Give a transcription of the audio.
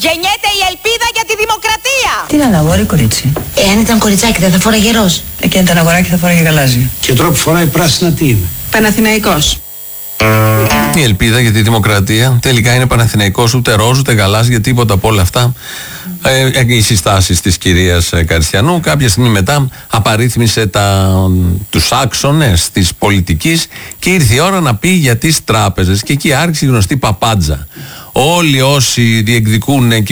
γεννιέται η ελπίδα για τη δημοκρατία. Τι να αγόρι, κορίτσι. Αν ήταν κοριτσάκι δεν θα φοράγε ροζ. Και αν ήταν αγοράκι θα φοράγε γαλάζιο. Και τώρα που φοράει πράσινα τι είναι? Παναθηναϊκός. Η ελπίδα για τη δημοκρατία τελικά είναι Παναθηναϊκός, ούτε ροζ, ούτε γαλάζια, τίποτα από όλα αυτά. Οι συστάσεις της κυρίας Καριστιανού. Κάποια στιγμή μετά απαρίθμησε τους άξονες της πολιτικής και ήρθε η ώρα να πει για τις τράπεζες. Και εκεί άρχισε η γνωστή παπάντζα. Όλοι όσοι διεκδικούν